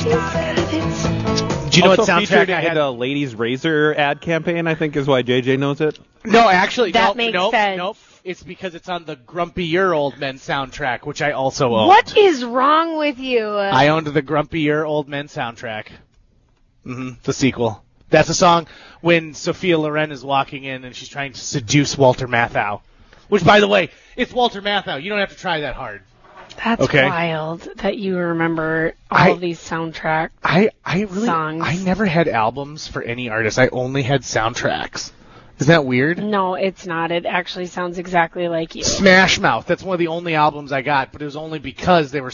Do you know what Also soundtrack featured I had? in a Ladies Razor ad campaign, I think is why JJ knows it. No, actually, That makes sense. Nope. It's because it's on the Grumpy Old Men soundtrack, which I also owned. What is wrong with you? I owned the Grumpy Old Men soundtrack. The sequel. That's a song when Sophia Loren is walking in and she's trying to seduce Walter Matthau. Which, by the way, it's Walter Matthau. You don't have to try that hard. That's okay. wild that you remember all of these soundtrack songs. I never had albums for any artist. I only had soundtracks. Isn't that weird? No, it's not. It actually sounds exactly like you. Smash Mouth. That's one of the only albums I got, but it was only because they were